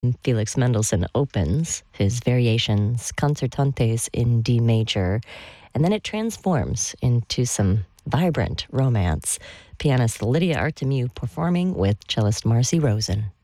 Felix Mendelssohn opens his Variations Concertantes in D major, and then it transforms into some vibrant romance. Pianist Lydia Artemiou performing with cellist Marcy Rosen.